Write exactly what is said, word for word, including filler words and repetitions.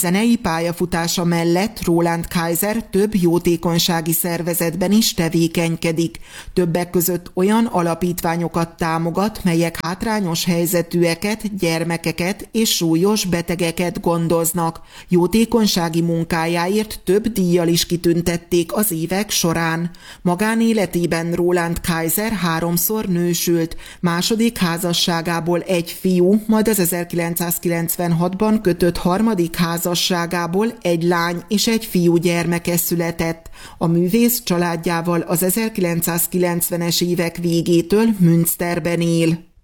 Zenei pályafutása mellett Roland Kaiser több jótékonysági szervezetben is tevékenykedik. Többek között olyan alapítványokat támogat, melyek hátrányos helyzetűeket, gyermekeket és súlyos betegeket gondoznak. Jótékonysági munkájáért több díjjal is kitüntették az évek során. Magánéletében Roland Kaiser háromszor nősült, második házasságából egy fiú, majd az ezerkilencszázkilencvenhatban kötött harmadik házasságából egy lány és egy fiú gyermeke született. A művész családjával az ezerkilencszázkilencvenes évek végétől Münsterben él.